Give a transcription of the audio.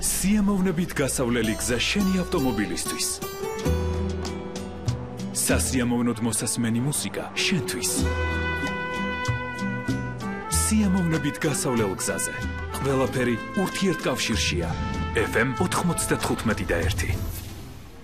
სიამოვნებით გასავლელი გზა შენი ავტომობილისთვის. სასიამოვნოდ მოსასმენი მუსიკა შენთვის. სიამოვნებით გასავლელ გზაზე. ყველაფერი ურთიერთკავშირშია. FM 95.1